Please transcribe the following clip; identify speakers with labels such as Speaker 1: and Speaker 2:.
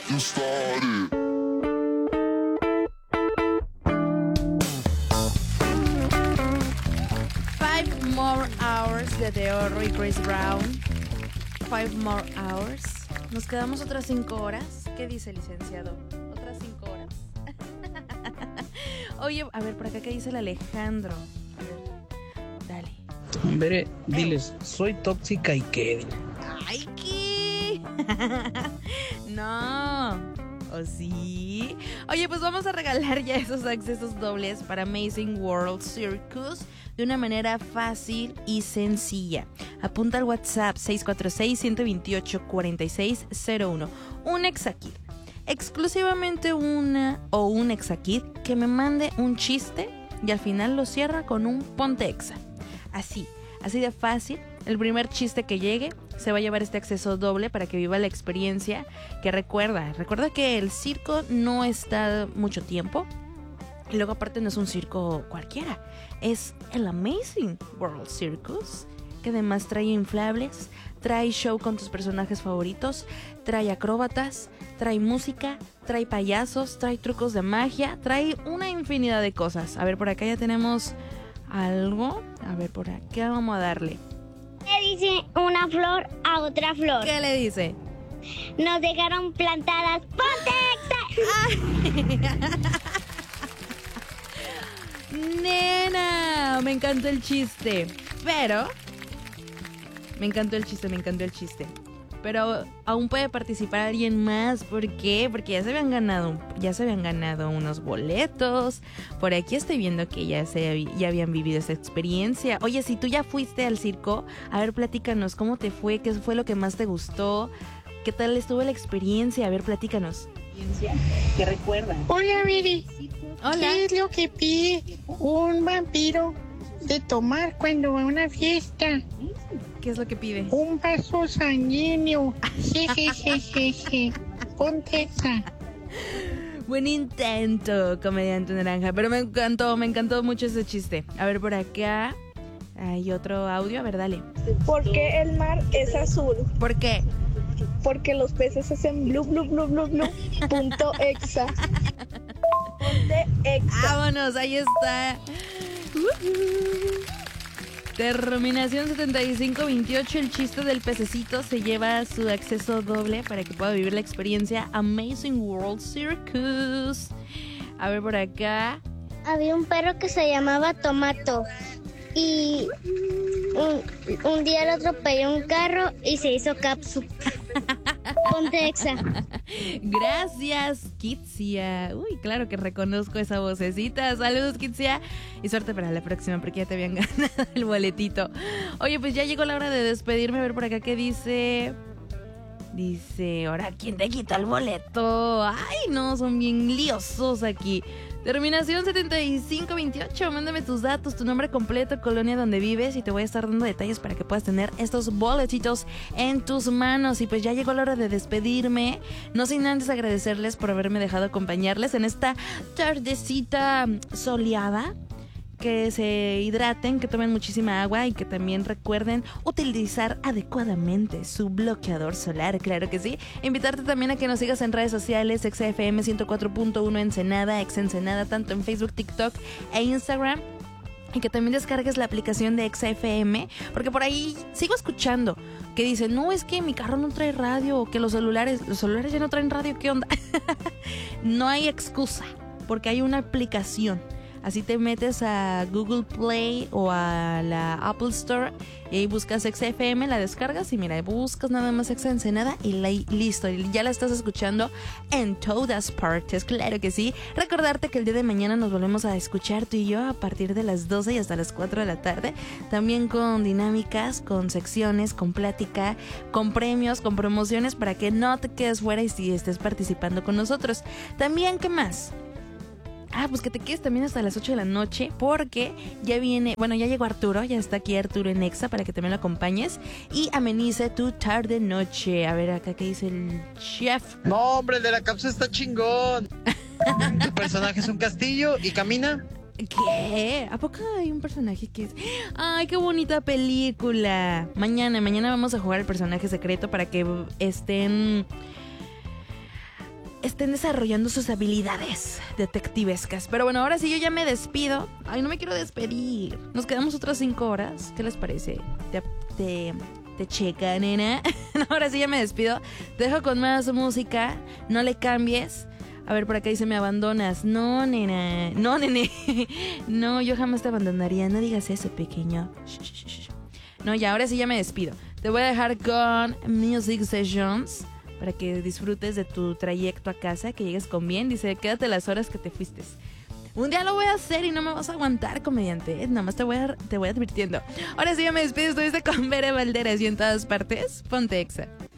Speaker 1: you started.
Speaker 2: 5 more hours de The Horror y Chris Brown. 5 more hours. Nos quedamos otras 5 horas. ¿Qué dice, licenciado? Otras 5 horas. Oye, a ver, por acá, ¿qué dice el Alejandro? A ver, dale.
Speaker 3: Hombre, diles, soy tóxica y qué.
Speaker 2: ¡Ay, qué! No. ¿O sí? Oye, pues vamos a regalar ya esos accesos dobles para Amazing World Circus de una manera fácil y sencilla. Apunta al WhatsApp 646-128-4601. Un Exakid. Exclusivamente una o un Exakid que me mande un chiste y al final lo cierra con un ponte exa. Así de fácil. El primer chiste que llegue se va a llevar este acceso doble para que viva la experiencia. Que recuerda que el circo no está mucho tiempo. Y luego aparte no es un circo cualquiera. Es el Amazing World Circus, que además trae inflables, trae show con tus personajes favoritos, trae acróbatas, trae música, trae payasos, trae trucos de magia, trae una infinidad de cosas. A ver, por acá ya tenemos algo. A ver, por acá vamos a darle.
Speaker 4: Le dice una flor a otra flor.
Speaker 2: ¿Qué le dice?
Speaker 4: Nos dejaron plantadas. ¡Ponte exa!
Speaker 2: Nena, me encantó el chiste. Pero me encantó el chiste. Pero aún puede participar alguien más. ¿Por qué? Porque ya se habían ganado unos boletos. Por aquí estoy viendo que ya habían vivido esa experiencia. Oye, si tú ya fuiste al circo, a ver, platícanos, ¿cómo te fue? ¿Qué fue lo que más te gustó? ¿Qué tal estuvo la experiencia? A ver, platícanos.
Speaker 5: ¿Qué recuerdan?
Speaker 6: Hola, Miri.
Speaker 2: Hola.
Speaker 6: ¿Qué es lo que pide un vampiro de tomar cuando va a una fiesta?
Speaker 2: ¿Qué es lo que pide?
Speaker 6: Un vaso sanguíneo. Jejejejeje. Ponte esa.
Speaker 2: Buen intento, comediante naranja. Pero me encantó mucho ese chiste. A ver, por acá hay otro audio. A ver, dale.
Speaker 7: ¿Por qué el mar es azul?
Speaker 2: ¿Por qué?
Speaker 7: Porque los peces hacen blu blu blu blu blu. Punto exa. Ponte exa.
Speaker 2: Vámonos, ahí está. Terminación 7528. El chiste del pececito se lleva su acceso doble para que pueda vivir la experiencia Amazing World Circus. A ver, por acá.
Speaker 4: Había un perro que se llamaba Tomato. Y un día lo atropelló un carro y se hizo capsu. Ponte exa.
Speaker 2: Gracias, Kitsia. Uy, claro que reconozco esa vocecita. Saludos, Kitsia. Y suerte para la próxima, porque ya te habían ganado el boletito. Oye, pues ya llegó la hora de despedirme. A ver por acá qué dice. Dice, ahora, ¿quién te quita el boleto? Ay, no, son bien liosos aquí. Terminación 7528. Mándame tus datos, tu nombre completo, colonia donde vives, y te voy a estar dando detalles para que puedas tener estos boletitos en tus manos. Y pues ya llegó la hora de despedirme. No sin antes agradecerles por haberme dejado acompañarles en esta tardecita soleada. Que se hidraten, que tomen muchísima agua y que también recuerden utilizar adecuadamente su bloqueador solar, claro que sí. Invitarte también a que nos sigas en redes sociales, ExaFM 104.1 Ensenada, Ex Ensenada, tanto en Facebook, TikTok e Instagram. Y que también descargues la aplicación de ExaFM, porque por ahí sigo escuchando que dicen, no, es que mi carro no trae radio, o que los celulares ya no traen radio, ¿qué onda? No hay excusa, porque hay una aplicación. Así te metes a Google Play o a la Apple Store y ahí buscas ExaFM, la descargas y mira, buscas nada más Exa Ensenada y listo, y ya la estás escuchando en todas partes, claro que sí. Recordarte que el día de mañana nos volvemos a escuchar tú y yo a partir de las 12 y hasta las 4 de la tarde, también con dinámicas, con secciones, con plática, con premios, con promociones, para que no te quedes fuera y si estés participando con nosotros. También, ¿qué más? Pues que te quedes también hasta las 8 de la noche, porque ya llegó Arturo, ya está aquí Arturo en Exa para que también lo acompañes y amenice tu tarde noche. A ver acá qué dice el chef.
Speaker 3: No, hombre, el de la cápsula está chingón. Tu personaje es un castillo y camina.
Speaker 2: ¿Qué? ¿A poco hay un personaje que es? ¡Ay, qué bonita película! Mañana vamos a jugar el personaje secreto para que estén estén desarrollando sus habilidades detectivescas. Pero bueno, ahora sí yo ya me despido. Ay, no me quiero despedir. Nos quedamos otras 5 horas. ¿Qué les parece? Te checa, nena. Ahora sí ya me despido. Te dejo con más música. No le cambies. A ver, por acá dice, me abandonas. No, nena. No, nene. No, yo jamás te abandonaría. No digas eso, pequeño. No, ya, ahora sí ya me despido. Te voy a dejar con Music Sessions para que disfrutes de tu trayecto a casa, que llegues con bien. Dice, quédate las horas que te fuiste. Un día lo voy a hacer y no me vas a aguantar, comediante. Nada más te voy advirtiendo. Ahora sí ya me despido. Estuviste con Bere Valderas y en todas partes. Ponte Exa.